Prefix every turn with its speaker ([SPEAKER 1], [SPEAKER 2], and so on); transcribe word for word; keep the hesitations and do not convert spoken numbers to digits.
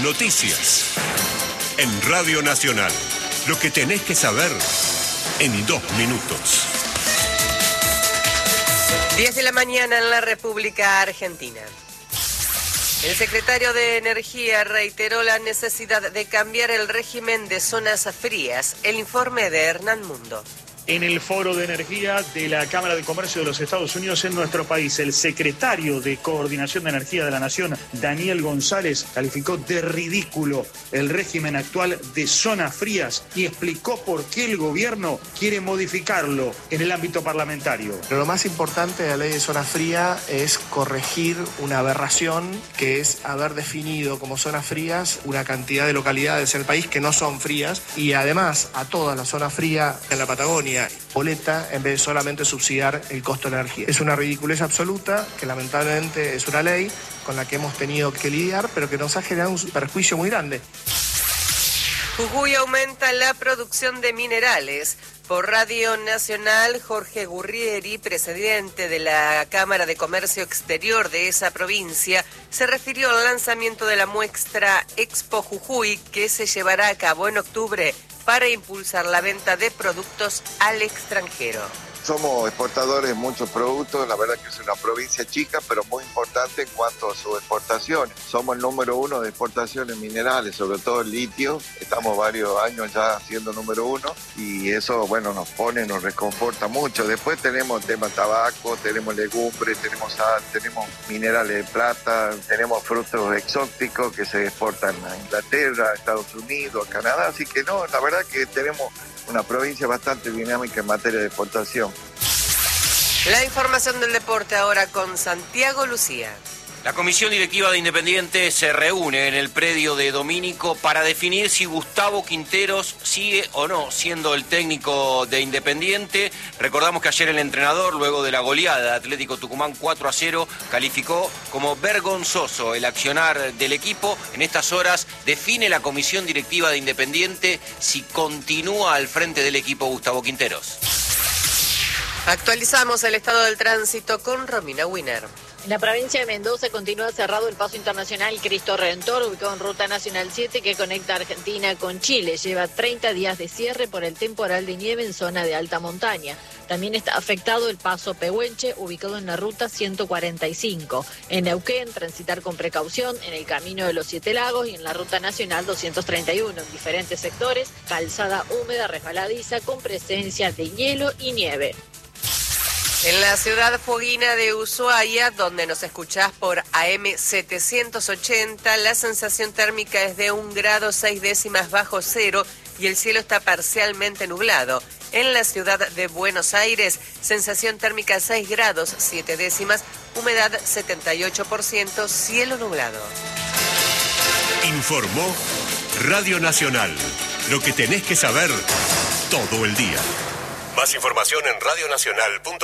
[SPEAKER 1] Noticias. En Radio Nacional. Lo que tenés que saber en dos minutos.
[SPEAKER 2] diez de la mañana en la República Argentina. El secretario de Energía reiteró la necesidad de cambiar el régimen de zonas frías. El informe de Hernán Mundo.
[SPEAKER 3] En el Foro de Energía de la Cámara de Comercio de los Estados Unidos en nuestro país, el secretario de Coordinación de Energía de la Nación, Daniel González, calificó de ridículo el régimen actual de zonas frías y explicó por qué el gobierno quiere modificarlo en el ámbito parlamentario.
[SPEAKER 4] Pero lo más importante de la ley de zona fría es corregir una aberración, que es haber definido como zonas frías una cantidad de localidades en el país que no son frías, y además a toda la zona fría en la Patagonia boleta en vez de solamente subsidiar el costo de la energía. Es una ridiculez absoluta que lamentablemente es una ley con la que hemos tenido que lidiar, pero que nos ha generado un perjuicio muy grande.
[SPEAKER 2] Jujuy aumenta la producción de minerales. Por Radio Nacional, Jorge Gurrieri, presidente de la Cámara de Comercio Exterior de esa provincia, se refirió al lanzamiento de la muestra Expo Jujuy, que se llevará a cabo en octubre para impulsar la venta de productos al extranjero.
[SPEAKER 5] Somos exportadores de muchos productos, la verdad que es una provincia chica, pero muy importante en cuanto a sus exportaciones. Somos el número uno de exportaciones minerales, sobre todo el litio. Estamos varios años ya siendo número uno y eso, bueno, nos pone, nos reconforta mucho. Después tenemos tema tabaco, tenemos legumbres, tenemos sal, tenemos minerales de plata, tenemos frutos exóticos que se exportan a Inglaterra, a Estados Unidos, a Canadá. Así que no, la verdad que tenemos una provincia bastante dinámica en materia de exportación.
[SPEAKER 2] La información del deporte ahora con Santiago Lucía.
[SPEAKER 6] La comisión directiva de Independiente se reúne en el predio de Domínico para definir si Gustavo Quinteros sigue o no siendo el técnico de Independiente. Recordamos que ayer el entrenador, luego de la goleada de Atlético Tucumán cuatro a cero, calificó como vergonzoso el accionar del equipo. En estas horas define la comisión directiva de Independiente si continúa al frente del equipo Gustavo Quinteros.
[SPEAKER 2] Actualizamos el estado del tránsito con Romina Winer.
[SPEAKER 7] En la provincia de Mendoza continúa cerrado el paso internacional Cristo Redentor, ubicado en Ruta Nacional siete, que conecta Argentina con Chile. Lleva treinta días de cierre por el temporal de nieve en zona de alta montaña. También está afectado el paso Pehuenche, ubicado en la Ruta ciento cuarenta y cinco. En Neuquén, transitar con precaución en el Camino de los Siete Lagos y en la Ruta Nacional doscientos treinta y uno. En diferentes sectores, calzada húmeda, resbaladiza, con presencia de hielo y nieve.
[SPEAKER 2] En la ciudad foguina de Ushuaia, donde nos escuchás por A M setecientos ochenta, la sensación térmica es de un grado seis décimas bajo cero y el cielo está parcialmente nublado. En la ciudad de Buenos Aires, sensación térmica seis grados siete décimas, humedad setenta y ocho por ciento, cielo nublado.
[SPEAKER 1] Informó Radio Nacional. Lo que tenés que saber todo el día. Más información en radionacional punto com.